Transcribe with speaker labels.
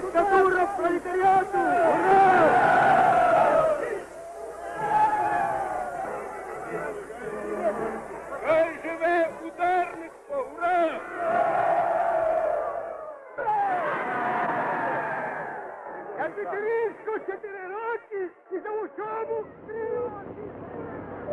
Speaker 1: Диктатура пролетаріату! Ура! Хай живе ударництво! Ура! Я Петерівську 4 роки і за учобу 3 роки!